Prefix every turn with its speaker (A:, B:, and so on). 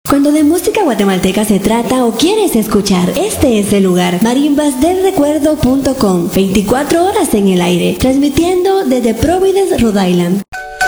A: Cuando de música guatemalteca se trata o quieres escuchar, este es el lugar. Marimbasdelrecuerdo.com, 24 horas en el aire, transmitiendo desde Providence, Rhode Island.